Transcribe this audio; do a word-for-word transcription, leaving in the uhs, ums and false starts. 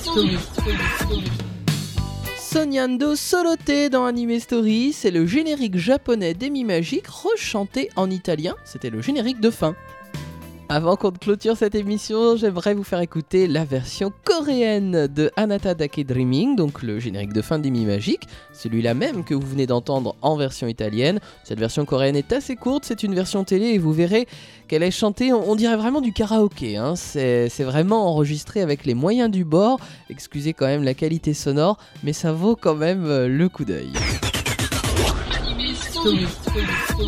Story. Sognando Solote dans Anime Story, c'est le générique japonais d'Emi Magique rechanté en italien, c'était le générique de fin. Avant qu'on clôture cette émission, j'aimerais vous faire écouter la version coréenne de Anata Dake Dreaming, donc le générique de fin d'Emi Magique, celui-là même que vous venez d'entendre en version italienne. Cette version coréenne est assez courte, c'est une version télé et vous verrez qu'elle est chantée, on, on dirait vraiment du karaoké, hein. c'est, c'est vraiment enregistré avec les moyens du bord, excusez quand même la qualité sonore, mais ça vaut quand même le coup d'œil. Story, story, story.